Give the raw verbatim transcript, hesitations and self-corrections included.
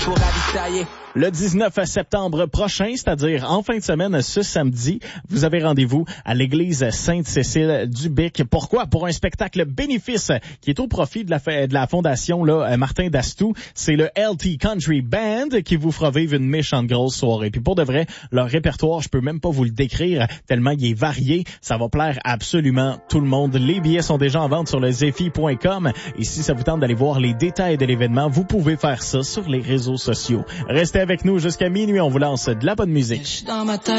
Pour ravitailler. Le dix-neuf septembre prochain, c'est-à-dire en fin de semaine, ce samedi, vous avez rendez-vous à l'église Sainte-Cécile du Bic. Pourquoi? Pour un spectacle bénéfice qui est au profit de la, de la fondation là, Martin Dastou. C'est le L T Country Band qui vous fera vivre une méchante grosse soirée. Puis pour de vrai, leur répertoire, je peux même pas vous le décrire tellement il est varié. Ça va plaire à absolument tout le monde. Les billets sont déjà en vente sur le zephy point com. Et si ça vous tente d'aller voir les détails de l'événement, vous pouvez faire ça sur les réseaux sociaux. Restez avec nous jusqu'à minuit, on vous lance de la bonne musique. Dans ma tête.